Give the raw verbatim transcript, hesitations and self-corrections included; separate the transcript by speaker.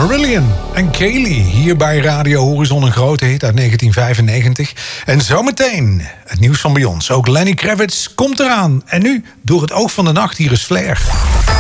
Speaker 1: Marillion en Kaylee hier bij Radio Horizon, een grote hit uit negentien vijfennegentig. En zometeen het nieuws van bij ons. Ook Lenny Kravitz komt eraan. En nu, door het oog van de nacht, hier is Flair.